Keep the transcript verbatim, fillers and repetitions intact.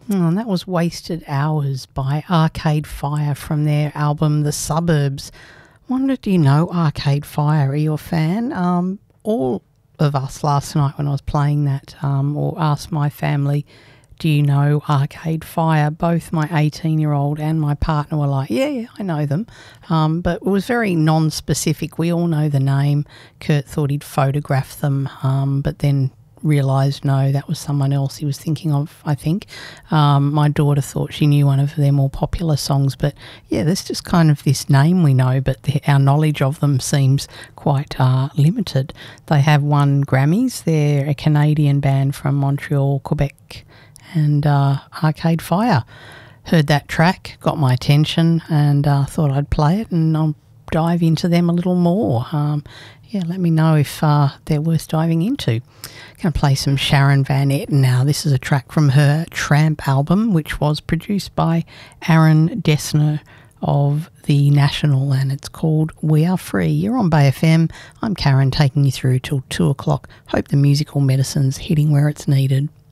Oh, and that was Wasted Hours by Arcade Fire from their album The Suburbs. Wonder, do you know Arcade Fire? Are you a fan? Um, all of us last night when I was playing that, um, or asked my family, do you know Arcade Fire? Both my eighteen-year-old and my partner were like, yeah, yeah, I know them. Um, but it was very non-specific. We all know the name. Kurt thought he'd photograph them, um, but then realised, no, that was someone else he was thinking of, I think. Um, my daughter thought she knew one of their more popular songs, but yeah, there's just kind of this name we know, but the, our knowledge of them seems quite uh, limited. They have won Grammys. They're a Canadian band from Montreal, Quebec, and uh, Arcade Fire. Heard that track, got my attention, and uh, thought I'd play it, and I'll dive into them a little more. Um, yeah, let me know if uh, they're worth diving into. Going to play some Sharon Van Etten now. This is a track from her Tramp album, which was produced by Aaron Dessner of The National, and it's called We Are Free. You're on Bay F M. I'm Karen, taking you through till two o'clock. Hope the musical medicine's hitting where it's needed.